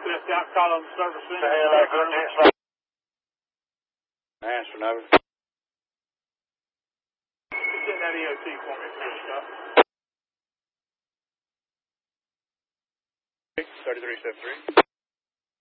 Left out call on the service center. Answer, Nova. Get that EOT for me, please, Scott. 3373.